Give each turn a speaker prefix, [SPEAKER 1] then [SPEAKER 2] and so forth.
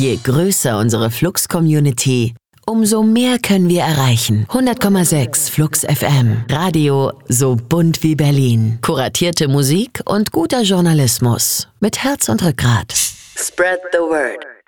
[SPEAKER 1] Je größer unsere Flux-Community, umso mehr können wir erreichen. 100,6 Flux FM. Radio so bunt wie Berlin. Kuratierte Musik und guter Journalismus. Mit Herz und Rückgrat. Spread the word.